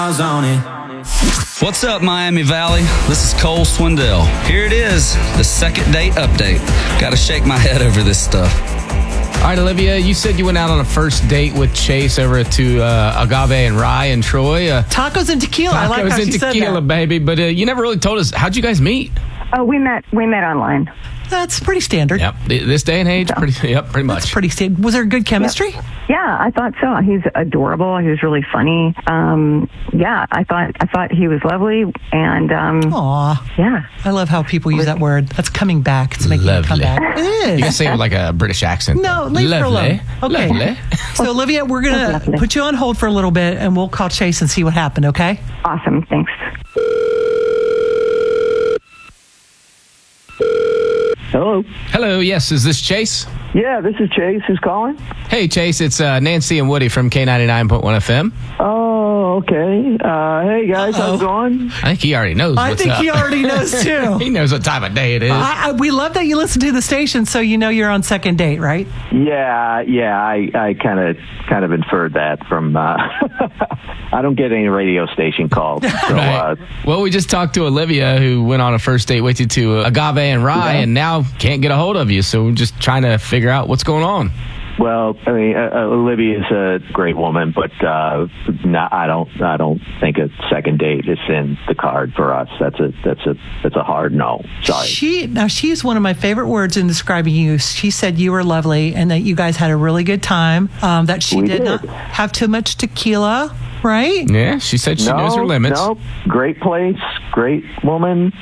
What's up, Miami Valley? This is Cole Swindell. Here it is, the second date update. Gotta shake my head over this stuff. All right, Olivia, you said you went out on a first date with Chase over to Agave and Rye in Troy. Tacos and tequila. I like how she said tequila, that. baby. But you never really told us, how'd you guys meet? Oh, we met online. That's pretty standard. Yep. This day and age, pretty much. That's pretty standard. Was there good chemistry? Yeah, I thought so. He's adorable. He was really funny. I thought he was lovely. And Aw. yeah, I love how people use that word. That's coming back. It's making it come Lovely. back. It is. You can say it with like a British accent. No, leave her alone. Okay. Lovely. So, Olivia, we're going to put you on hold for a little bit, and we'll call Chase and see what happened, okay? awesome. Thanks. Hello. Hello, yes, is this Chase? Yeah, this is Chase. Who's calling? Hey, Chase, it's Nancy and Woody from K99.1 FM. Oh, okay. Hey, guys, how's it going? I think he already knows I what's think up. he already knows, too. He knows what time of day it is. We love that you listen to the station, so you know you're on second date, right? Yeah, I kind of inferred that from. I don't get any radio station calls. So, Right. Well, we just talked to Olivia, who went on a first date with you to Agave and Rye, and now can't get a hold of you. So we're just trying to figure out what's going on. well, I mean, Olivia is a great woman, but I don't think a second date is in the card for us. That's a hard no. Sorry. She's one of my favorite words in describing you. She said you were lovely and that you guys had a really good time. That she did not have too much tequila, right? Yeah, she said she knows her limits. No, great place, great woman.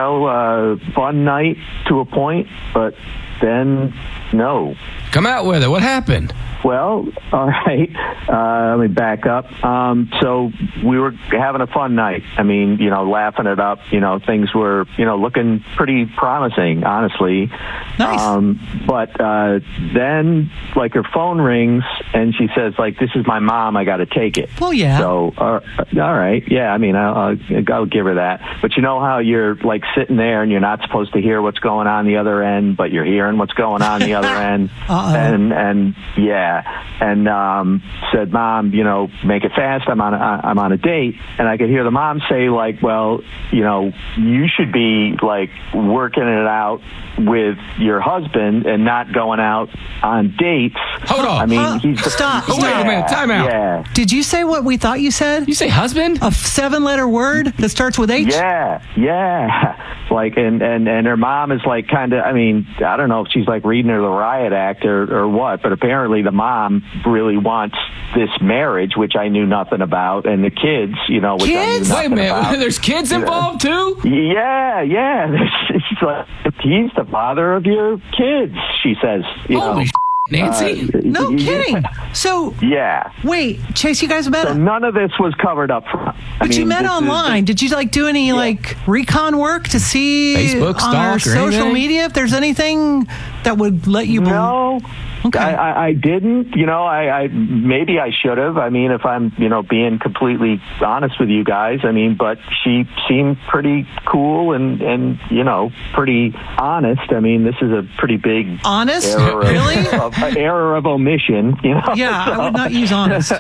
Fun night to a point, but then no. Come out with it. What happened? Well, all right. Let me back up. So we were having a fun night. I mean, laughing it up. Things were, looking pretty promising, honestly. Nice. But then, like, her phone rings and she says, like, "This is my mom. I got to take it." Well, yeah. So, all right. Yeah, I mean, I'll give her that. But you know how you're, like, sitting there and you're not supposed to hear what's going on the other end, but you're hearing what's going on the other end. And yeah. And said, "Mom, make it fast. I'm on a date." And I could hear the mom say, like, "Well, you should be, like, working it out with your husband and not going out on dates." Hold on. I mean, Stop. Wait a minute. Time out. Yeah. Did you say what we thought you said? You say husband? A 7-letter word that starts with H? Yeah. Like, and her mom is, like, kind of, I mean, I don't know if she's, like, reading her the riot act or what, but apparently the mom really wants this marriage, which I knew nothing about, and the kids, which I knew Kids? nothing Wait a minute. about. There's kids involved too? Yeah. She's like, "He's the father of your kids," she says. Holy Nancy. No kidding. So, Yeah. wait, Chase, you guys met So none of this was covered up front. But you met online. Did you do any recon work to see Facebook on our stalk or social anything? media if there's anything that would let you believe? No. Okay. I didn't. I maybe I should have. I mean, if I'm, being completely honest with you guys, I mean, but she seemed pretty cool and pretty honest. I mean, this is a pretty big Honest? error Really? error of omission. Yeah, I would not use honest.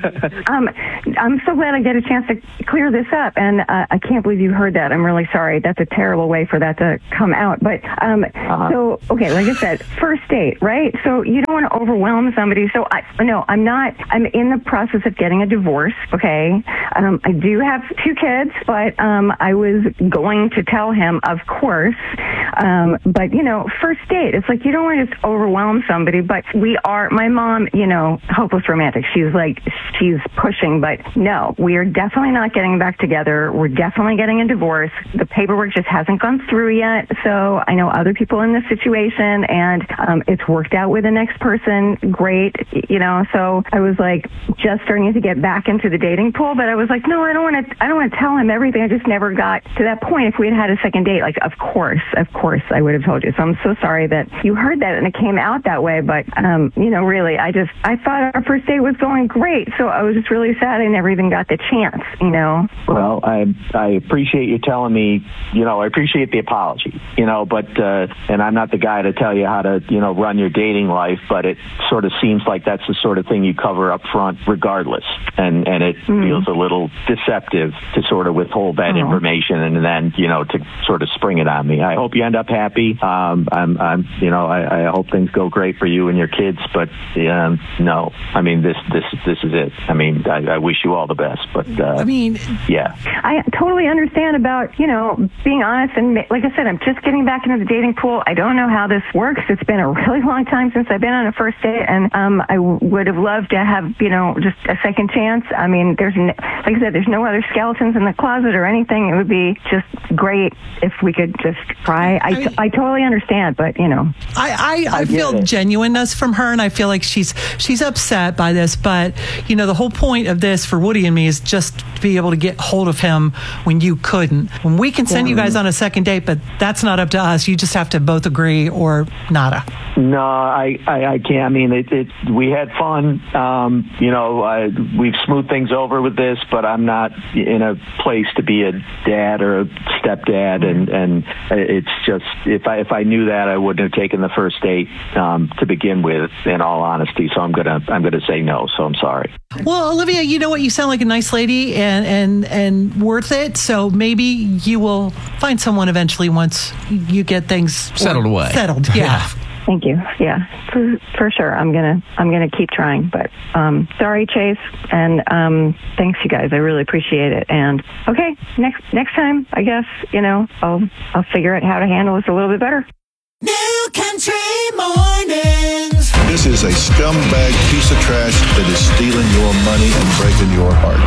I'm so glad I get a chance to clear this up, and I can't believe you heard that. I'm really sorry. That's a terrible way for that to come out. But so, okay, like I said, first date, right? So you don't want to overwhelm somebody. So I'm in the process of getting a divorce. Okay, I do have 2 kids, but I was going to tell him, of course. But first date, it's like you don't want to just overwhelm somebody. But my mom, hopeless romantic. She's pushing, but no, we are definitely not getting back together. We're definitely getting a divorce. The paperwork just hasn't gone through yet. So I know other people in this situation, and it's worked out with the next person. Great, So I was like just starting to get back into the dating pool, but I was like, no, I don't want to tell him everything. I just never got to that point. If we had had a second date, like, of course, course I would have told you. So I'm so sorry that you heard that and it came out that way. But, really, I thought our first date was going great. So I was just really sad I never even got the chance, Well, I appreciate you telling me, I appreciate the apology, but, and I'm not the guy to tell you how to, run your dating life, but it sort of seems like that's the sort of thing you cover up front regardless. And it feels a little deceptive to sort of withhold that information and then, to sort of spring it on me. I hope you end up happy. I hope things go great for you and your kids, but no, I mean, this is it. I mean, I wish you all the best, but yeah. I totally understand about, being honest. And like I said, I'm just getting back into the dating pool. I don't know how this works. It's been a really long time since I've been on a first date, and I would have loved to have, just a second chance. I mean, like I said, there's no other skeletons in the closet or anything. It would be just great if we could just try. I totally understand, but, I feel genuineness from her, and I feel like she's upset by this, but, the whole point of this for Woody and me is just to be able to get hold of him when you couldn't. When we can send you guys on a second date, but that's not up to us. You just have to both agree or nada. No, I can't. I mean, we had fun. We've smoothed things over with this, but I'm not in a place to be a dad or a stepdad, and it's just if I knew that, I wouldn't have taken the first date to begin with. In all honesty, so I'm gonna say no. So I'm sorry. Well, Olivia, you know what? You sound like a nice lady and worth it. So maybe you will find someone eventually once you get things settled away. Settled, yeah. Thank you. Yeah, for sure. I'm gonna keep trying. But sorry, Chase, and thanks, you guys. I really appreciate it. And okay, next time, I guess I'll figure out how to handle this a little bit better. New Country Mornings. This is a scumbag piece of trash that is stealing your money and breaking your heart.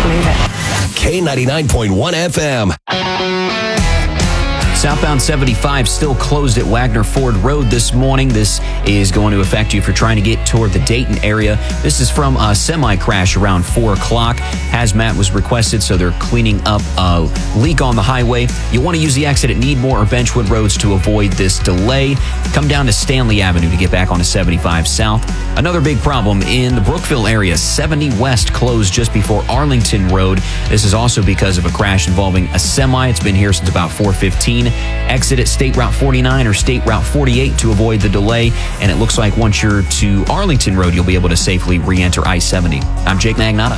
I don't believe it. K99.1 FM. Southbound 75 still closed at Wagner Ford Road this morning. This is going to affect you if you're trying to get toward the Dayton area. This is from a semi-crash around 4 o'clock. Hazmat was requested, so they're cleaning up a leak on the highway. You want to use the exit at Needmore or Benchwood Roads to avoid this delay. Come down to Stanley Avenue to get back onto 75 South. Another big problem in the Brookville area, 70 West closed just before Arlington Road. This is also because of a crash involving a semi. It's been here since about 4:15. Exit at State Route 49 or State Route 48 to avoid the delay. And it looks like once you're to Arlington Road, you'll be able to safely re-enter I-70. I'm Jake Magnotta.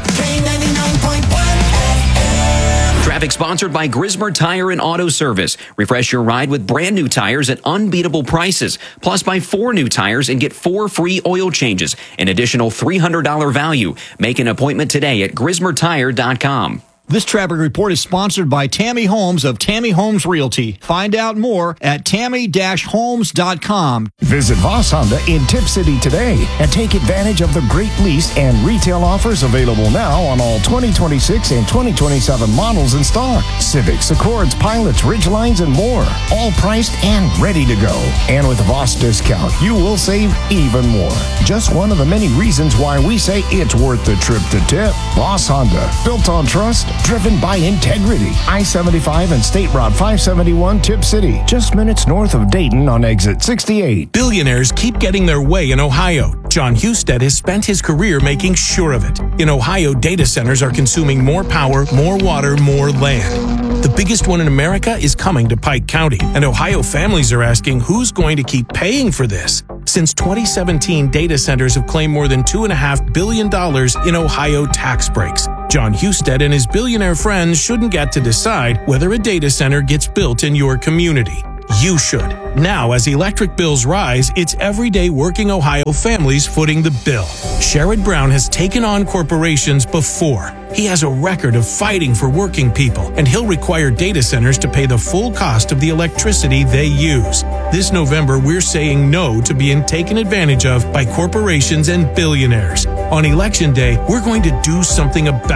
Traffic sponsored by Grismer Tire and Auto Service. Refresh your ride with brand new tires at unbeatable prices. Plus, buy 4 new tires and get 4 free oil changes. An additional $300 value. Make an appointment today at GrismerTire.com. This traffic report is sponsored by Tammy Holmes of Tammy Holmes Realty. Find out more at tammy-holmes.com. Visit Voss Honda in Tip City today and take advantage of the great lease and retail offers available now on all 2026 and 2027 models in stock. Civics, Accords, Pilots, Ridgelines, and more. All priced and ready to go. And with a Voss discount, you will save even more. Just one of the many reasons why we say it's worth the trip to Tip. Voss Honda, built on trust, driven by integrity. I-75 and State Route 571 Tip City, just minutes north of Dayton on exit 68. Billionaires keep getting their way in Ohio. John Husted has spent his career making sure of it. In Ohio, data centers are consuming more power, more water, more land. The biggest one in America is coming to Pike County, and Ohio families are asking who's going to keep paying for this. Since 2017, data centers have claimed more than $2.5 billion in Ohio tax breaks. John Husted and his billionaire friends shouldn't get to decide whether a data center gets built in your community. You should. Now, as electric bills rise, it's everyday working Ohio families footing the bill. Sherrod Brown has taken on corporations before. He has a record of fighting for working people, and he'll require data centers to pay the full cost of the electricity they use. This November, we're saying no to being taken advantage of by corporations and billionaires. On Election Day, we're going to do something about it.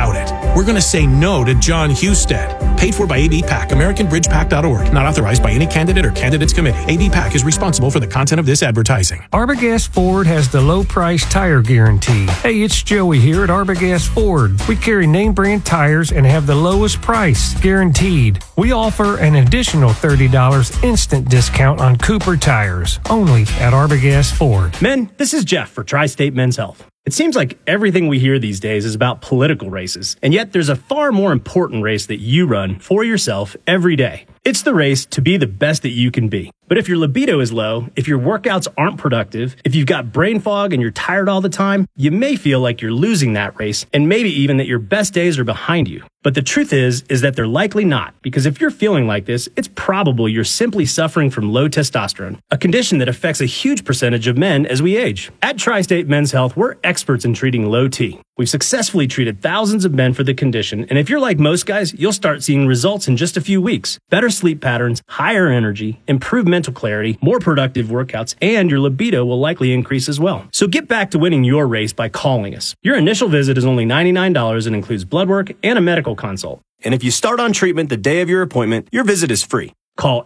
we're going to say no to John Husted. Paid for by ABPAC, AmericanBridgePAC.org. Not authorized by any candidate or candidates committee. ABPAC is responsible for the content of this advertising. Arbogast Ford has the low price tire guarantee. Hey, it's Joey here at Arbogast Ford. We carry name brand tires and have the lowest price, guaranteed. We offer an additional $30 instant discount on Cooper tires, only at Arbogast Ford. Men, this is Jeff for Tri-State Men's Health. It seems like everything we hear these days is about political races, and yet there's a far more important race that you run for yourself every day. It's the race to be the best that you can be. But if your libido is low, if your workouts aren't productive, if you've got brain fog and you're tired all the time, you may feel like you're losing that race, and maybe even that your best days are behind you. But the truth is that they're likely not, because if you're feeling like this, it's probable you're simply suffering from low testosterone, a condition that affects a huge percentage of men as we age. At Tri-State Men's Health, we're experts in treating low T. We've successfully treated thousands of men for the condition, and if you're like most guys, you'll start seeing results in just a few weeks. Better sleep patterns, higher energy, improved mental clarity, more productive workouts, and your libido will likely increase as well. So get back to winning your race by calling us. Your initial visit is only $99 and includes blood work and a medical consult. And if you start on treatment the day of your appointment, your visit is free. Call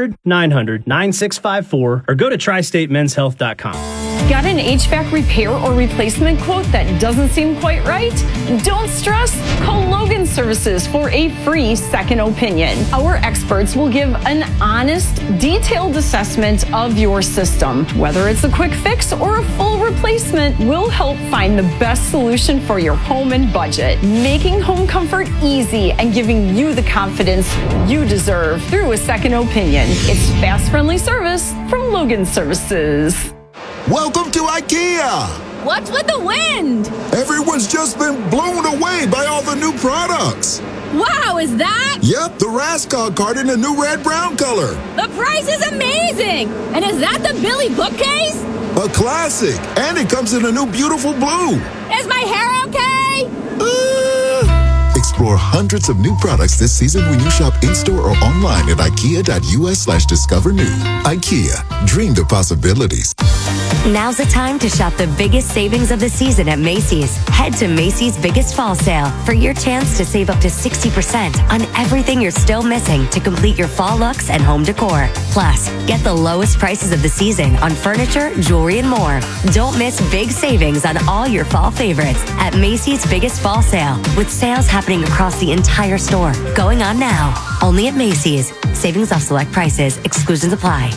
800-900-9654 or go to tristatemenshealth.com. Got an HVAC repair or replacement quote that doesn't seem quite right? Don't stress. Call Logan Services for a free second opinion. Our experts will give an honest, detailed assessment of your system. Whether it's a quick fix or a full replacement, we'll help find the best solution for your home and budget, making home comfort easy and giving you the confidence you deserve through a second opinion. It's fast, friendly service from Logan Services. Welcome to IKEA! What's with the wind? Everyone's just been blown away by all the new products. Wow, is that? Yep, the Raskog card in a new red-brown color. The price is amazing! And is that the Billy bookcase? A classic, and it comes in a new beautiful blue. Is my hair okay? Explore hundreds of new products this season when you shop in-store or online at ikea.us/discover new. IKEA, dream the possibilities. Now's the time to shop the biggest savings of the season at Macy's. Head to Macy's Biggest Fall Sale for your chance to save up to 60% on everything you're still missing to complete your fall looks and home decor. Plus, get the lowest prices of the season on furniture, jewelry, and more. Don't miss big savings on all your fall favorites at Macy's Biggest Fall Sale, with sales happening across the entire store. Going on now. Only at Macy's. Savings off select prices. Exclusions apply.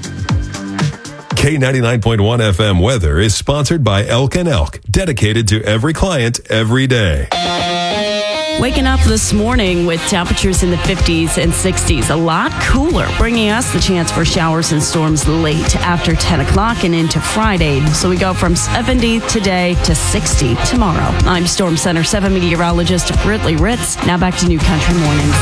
K99.1 FM weather is sponsored by Elk & Elk, dedicated to every client every day. Waking up this morning with temperatures in the 50s and 60s, a lot cooler, bringing us the chance for showers and storms late after 10 o'clock and into Friday. So we go from 70 today to 60 tomorrow. I'm Storm Center 7 meteorologist Britley Ritz. Now back to New Country Mornings.